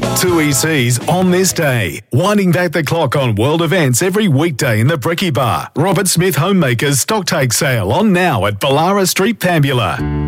Two ECs on this day. Winding back the clock on world events every weekday in the Bricky Bar. Robert Smith Homemakers Stocktake Sale on now at Ballara Street, Pambula.